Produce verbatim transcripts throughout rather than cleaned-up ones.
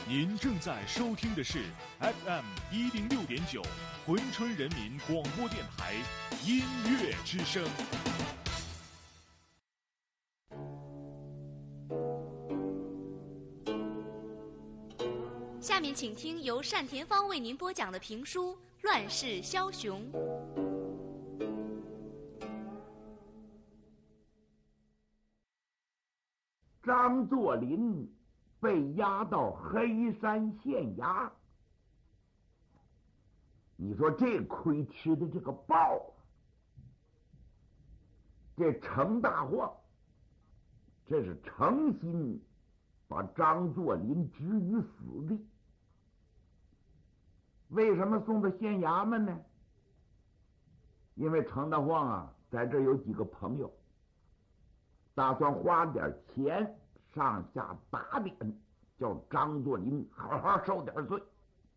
您正在收听的是 F M 一零六点九珲春人民广播电台音乐之声。 下面请听由单田芳为您播讲的评书《乱世枭雄》。 张作霖被押到黑山县衙，你说这亏吃的这个报，这程大晃这是诚心把张作霖置于死地。为什么送到县衙门呢？因为程大晃啊在这有几个朋友，打算花点钱上下打点，叫张作霖好好受点罪。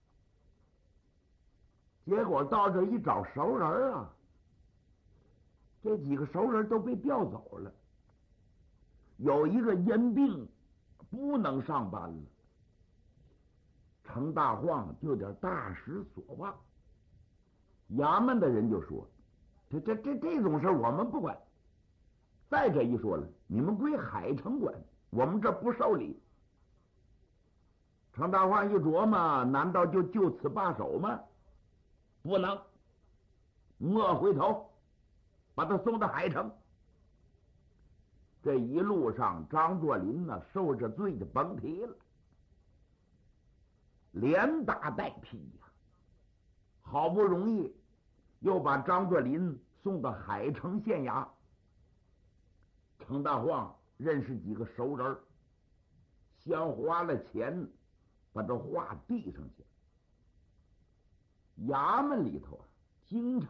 结果到这一找熟人啊，这几个熟人都被调走了，有一个因病不能上班了。程大晃就有点大失所望，衙门的人就说：“这这这这种事我们不管。再这一说了，你们归海城管，我们这不受理。”程大晃一琢磨，难道就就此罢手吗？不能，莫回头，把他送到海城。这一路上，张作霖呢受着罪的甭提了，连打带批呀、啊，好不容易又把张作霖送到海城县衙。程大晃认识几个熟人，先花了钱把这话递上去。衙门里头啊，经常